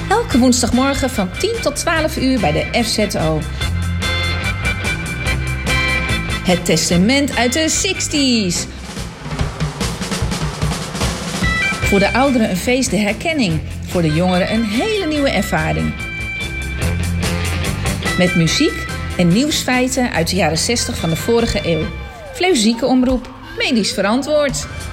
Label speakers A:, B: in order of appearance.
A: Elke woensdagmorgen van 10 tot 12 uur bij de FZO. Het testament uit de 60's. Voor de ouderen een feest de herkenning. Voor de jongeren een hele nieuwe ervaring. Met muziek en nieuwsfeiten uit de jaren 60 van de vorige eeuw. Fleuzieke omroep, medisch verantwoord.